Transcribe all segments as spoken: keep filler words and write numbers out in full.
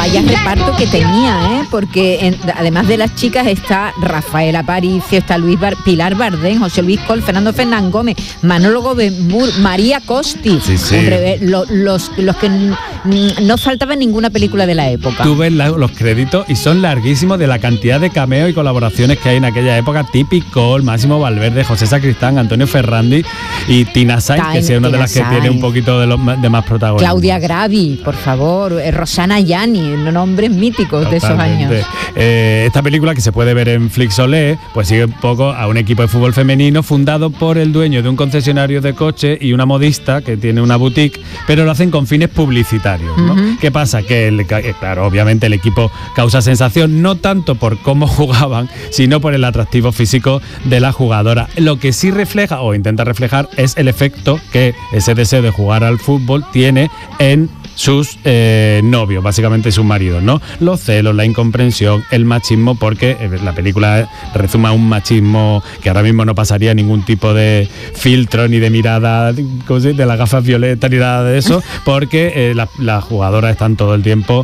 vaya reparto que tenía, ¿eh? Porque en, además de las chicas está Rafael Aparicio, está Luis Bar, Pilar Bardén, José Luis Col, Fernando Fernán Gómez, Manolo Gómez Mur, María Costi, sí, sí. Hombre, lo, los, los que n- no faltaban en ninguna película de la época. Tú ves la, los créditos y son larguísimos de la cantidad de cameos y colaboraciones que hay en aquella época. Tipi Cole, Máximo Valverde, José Sacristán, Antonio Ferrandi y Tina Sainz, Tain- que es una de Tina las que Sainz. tiene un poquito de, los, de más protagonismo. Claudia Gravi, por favor, eh, Rosana Yani, nombres míticos de esos Totalmente. años. Eh, esta película, que se puede ver en Flixolé, pues sigue un poco a un equipo de fútbol femenino fundado por el dueño de un concesionario de coche y una modista que tiene una boutique, pero lo hacen con fines publicitarios, ¿no? Uh-huh. ¿Qué pasa? Que, el, que, claro, obviamente el equipo causa sensación, no tanto por cómo jugaban, sino por el atractivo físico de la jugadora. Lo que sí refleja, o intenta reflejar, es el efecto que ese deseo de jugar al fútbol tiene en sus eh, novios, básicamente sus maridos, ¿no? Los celos, la incomprensión, el machismo, porque eh, la película rezuma un machismo que ahora mismo no pasaría ningún tipo de filtro ni de mirada, ¿cómo se dice?, de las gafas violetas ni nada de eso, porque eh, las la jugadoras están todo el tiempo,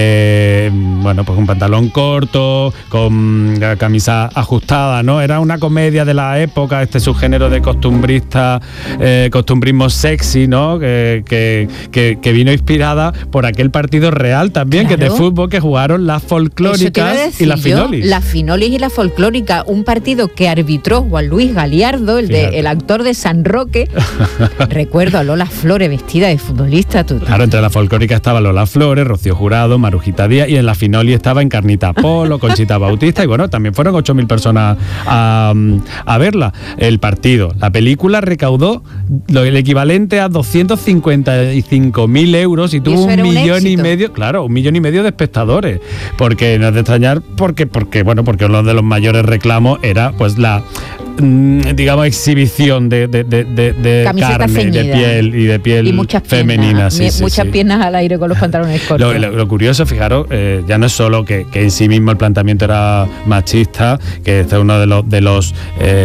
eh, bueno, pues un pantalón corto, con la camisa ajustada, ¿no? Era una comedia de la época, este subgénero de costumbrista, eh, costumbrismo sexy, ¿no? Que, que, que, que vino inspirado por aquel partido real también, Claro. que de fútbol, que jugaron las folclóricas y las finolis. Las finolis y la folclórica, un partido que arbitró Juan Luis Galiardo, el, de, el actor de San Roque. Recuerdo a Lola Flores vestida de futbolista. Tú. Claro, entre la folclórica estaba Lola Flores, Rocío Jurado, Marujita Díaz, y en la finoli estaba Encarnita Polo, Conchita Bautista, y bueno, también fueron ocho mil personas a, a verla. El partido, la película recaudó lo, el equivalente a doscientos cincuenta y cinco mil euros y tuvo un millón un y medio, claro, un millón y medio de espectadores, porque no es de extrañar, porque, porque bueno, porque uno de los mayores reclamos era pues la digamos exhibición de, de, de, de, de carne, ceñida, de piel y de piel y muchas femenina, piernas, sí, sí, muchas sí. piernas al aire con los pantalones cortos. Lo, lo, lo curioso, fijaros, eh, ya no es solo que, que en sí mismo el planteamiento era machista, que este es uno de los de los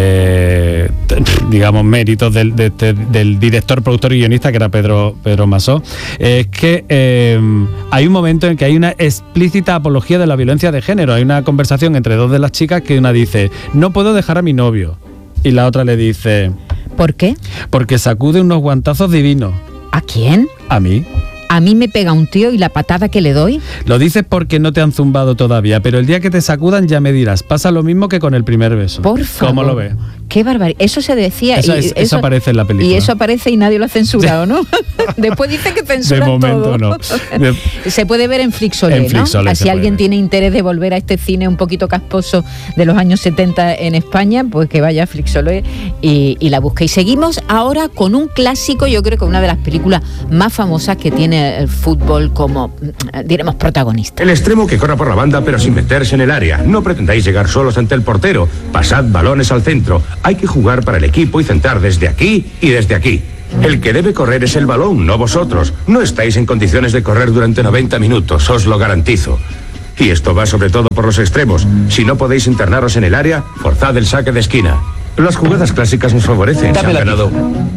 eh, digamos méritos del, de, de, del director, productor y guionista, que era Pedro Pedro Masó, es que eh, hay un momento en que hay una explícita apología de la violencia de género. Hay una conversación entre dos de las chicas que una dice: no puedo dejar a mi novio, y la otra le dice: ¿por qué? Porque sacude unos guantazos divinos. ¿A quién? A mí. A mí me pega un tío y la patada que le doy. Lo dices porque no te han zumbado todavía, pero el día que te sacudan ya me dirás. Pasa lo mismo que con el primer beso. Por favor. ¿Cómo lo ves? Qué barbaridad. Eso se decía. Eso, y es, eso, eso aparece en la película. Y eso aparece y nadie lo ha censurado, ¿no? Después dice que censuran todo. De momento todo. no. De... Se puede ver en Flixolé, en ¿no? Flixolé Así alguien ver. tiene interés de volver a este cine un poquito casposo de los años setenta en España, pues que vaya a Flixolé y, y la busque. Y seguimos ahora con un clásico, yo creo que una de las películas más famosas que tiene el fútbol como, diremos, protagonista. El extremo que corra por la banda pero sin meterse en el área. No pretendáis llegar solos ante el portero. Pasad balones al centro. Hay que jugar para el equipo y centrar desde aquí y desde aquí. El que debe correr es el balón, no vosotros. No estáis en condiciones de correr durante noventa minutos, os lo garantizo. Y esto va sobre todo por los extremos. Si no podéis internaros en el área, forzad el saque de esquina. Las jugadas clásicas nos favorecen. Se han ganado.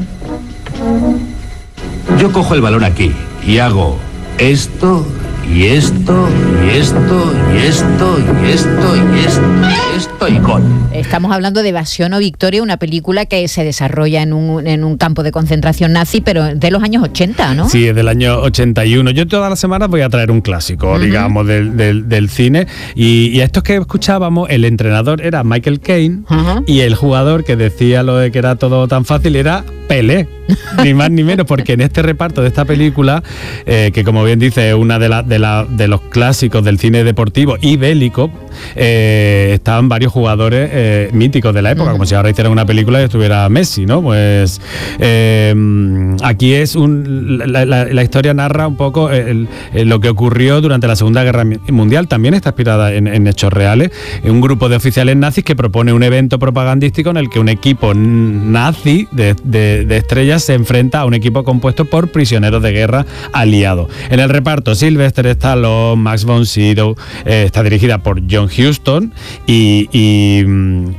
Yo cojo el balón aquí y hago esto y esto y esto y esto y esto y esto y esto y gol. Estamos hablando de Evasión o Victoria, una película que se desarrolla en un, en un campo de concentración nazi, pero de los años ochenta, ¿no? Sí, es del año ochenta y uno. Yo todas las semanas voy a traer un clásico, uh-huh. digamos, del, del, del cine. Y, y a estos que escuchábamos, el entrenador era Michael Caine, uh-huh. y el jugador que decía lo de que era todo tan fácil era Pelé. Ni más ni menos, porque en este reparto de esta película, eh, que como bien dice es una de, la, de, la, de los clásicos del cine deportivo y bélico, eh, estaban varios jugadores eh, míticos de la época, uh-huh. como si ahora hicieran una película y estuviera Messi, ¿no? Pues eh, aquí es un, la, la, la historia narra un poco el, el, lo que ocurrió durante la Segunda Guerra Mundial. También está inspirada en, en hechos reales. Un grupo de oficiales nazis que propone un evento propagandístico en el que un equipo nazi de, de, de estrellas se enfrenta a un equipo compuesto por prisioneros de guerra aliados. En el reparto, Sylvester Stallone, Max von Sydow, eh, está dirigida por John Huston y, y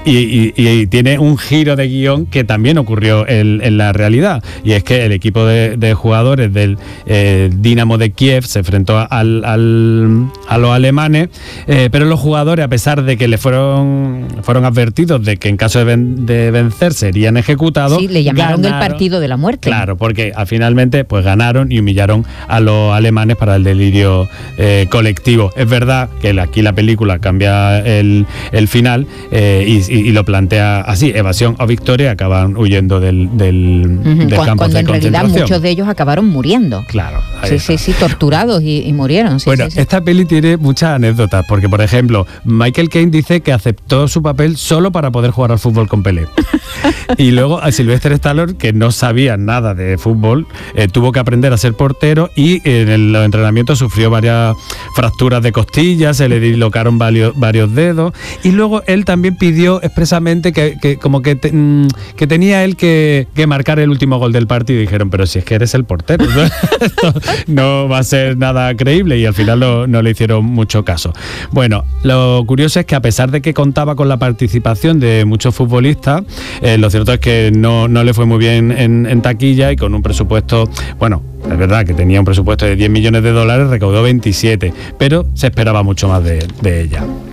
y, y, y tiene un giro de guión que también ocurrió en, en la realidad, y es que el equipo de, de jugadores del eh, Dinamo de Kiev se enfrentó al, al, a los alemanes, eh, pero los jugadores, a pesar de que le fueron, fueron advertidos de que en caso de, ven, de vencer serían ejecutados, sí, le llamaron ganaron, el partido de la muerte. Claro, porque ah, finalmente pues ganaron y humillaron a los alemanes para el delirio eh, colectivo. Es verdad que aquí la película cambia el, el final eh, y, y, y lo plantea así: evasión o victoria, acaban huyendo del, del, uh-huh. del cuando, campo cuando de en realidad muchos de ellos acabaron muriendo. Claro. Sí, sí, sí, torturados y, y murieron. Sí, bueno, sí, sí. esta peli tiene muchas anécdotas, porque por ejemplo, Michael Caine dice que aceptó su papel solo para poder jugar al fútbol con Pelé. Y luego a Sylvester Stallone, que no sabía nada de fútbol, eh, tuvo que aprender a ser portero y en el, los entrenamientos sufrió varias fracturas de costillas, se le dislocaron varios, varios dedos, y luego él también pidió expresamente que, que como que, te, que tenía él que, que marcar el último gol del partido, y dijeron, pero si es que eres el portero, ¿no? Esto no va a ser nada creíble, y al final lo, no le hicieron mucho caso. Bueno, lo curioso es que a pesar de que contaba con la participación de muchos futbolistas, eh, lo cierto es que no, no le fue muy bien en, en taquilla, y con un presupuesto, bueno, es verdad que tenía un presupuesto de diez millones de dólares, recaudó veintisiete, pero se esperaba mucho más de, de ella.